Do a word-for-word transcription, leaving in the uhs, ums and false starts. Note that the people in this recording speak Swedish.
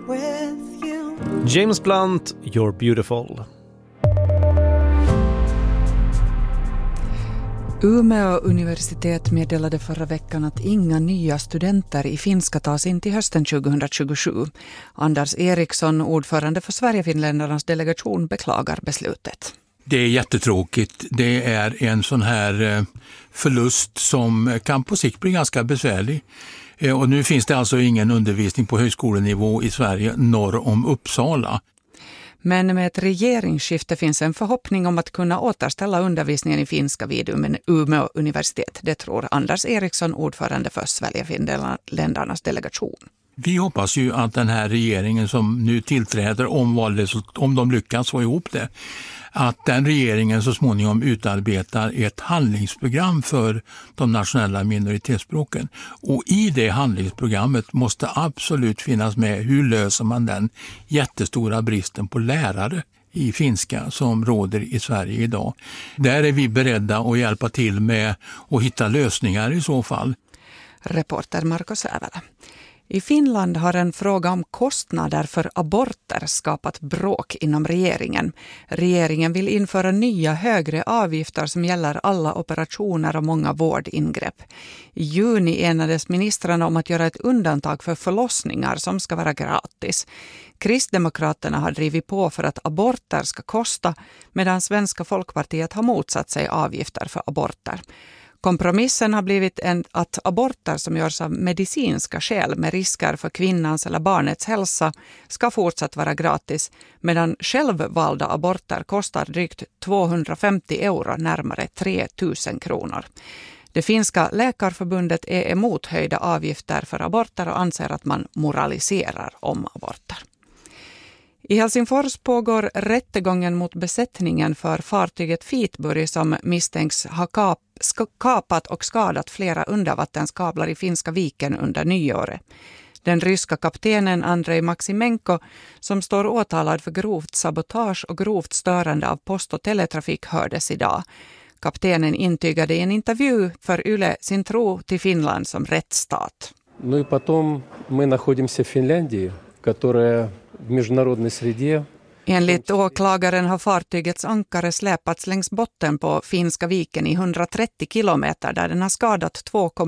with you. James Blunt, You're Beautiful. Umeå universitet meddelade förra veckan att inga nya studenter i finska tas in till hösten tjugohundratjugosju. Anders Eriksson, ordförande för Sverigefinländarnas delegation, beklagar beslutet. Det är jättetråkigt. Det är en sån här förlust som kan på sikt bli ganska besvärlig. Och nu finns det alltså ingen undervisning på högskolenivå i Sverige norr om Uppsala. Men med ett regeringsskifte finns en förhoppning om att kunna återställa undervisningen i finska vid Umeå universitet. Det tror Anders Eriksson, ordförande för Sverigefinländarnas delegation. Vi hoppas ju att den här regeringen som nu tillträder, om, valet, om de lyckas få ihop det, att den regeringen så småningom utarbetar ett handlingsprogram för de nationella minoritetsspråken. Och i det handlingsprogrammet måste absolut finnas med hur löser man den jättestora bristen på lärare i finska som råder i Sverige idag. Där är vi beredda att hjälpa till med att hitta lösningar i så fall. Reporter Marko Sävelä. I Finland har en fråga om kostnader för aborter skapat bråk inom regeringen. Regeringen vill införa nya högre avgifter som gäller alla operationer och många vårdingrepp. I juni enades ministrarna om att göra ett undantag för förlossningar som ska vara gratis. Kristdemokraterna har drivit på för att aborter ska kosta, medan Svenska Folkpartiet har motsatt sig avgifter för aborter. Kompromissen har blivit en, att aborter som görs av medicinska skäl med risker för kvinnans eller barnets hälsa ska fortsatt vara gratis, medan självvalda aborter kostar drygt tvåhundrafemtio euro, närmare tre tusen kronor. Det finska läkarförbundet är emot höjda avgifter för aborter och anser att man moraliserar om aborter. I Helsingfors pågår rättegången mot besättningen för fartyget Fitburi som misstänks ha kap, kapat och skadat flera undervattenskablar i Finska viken under nyåret. Den ryska kaptenen Andrei Maximenko, som står åtalad för grovt sabotage och grovt störande av post- och teletrafik, hördes idag. Kaptenen intygade i en intervju för Yle sin tro till Finland som rättsstat. Ну и потом мы находимся в Финляндии, которая в международной среде. Enligt åklagaren har fartygets ankare släpats längs botten på Finska viken i hundratrettio kilometer där den har skadat två